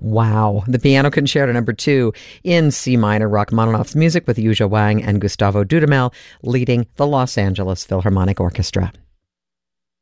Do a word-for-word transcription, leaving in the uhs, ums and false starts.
Wow. The Piano Concerto number two in C minor, Rachmaninoff's music with Yuja Wang and Gustavo Dudamel leading the Los Angeles Philharmonic Orchestra.